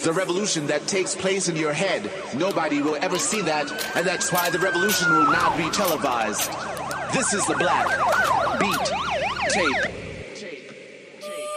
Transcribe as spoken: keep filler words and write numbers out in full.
a revolution that takes place in your head. Nobody will ever see that, and that's why the revolution will not be televised. This is the Black Beat Tape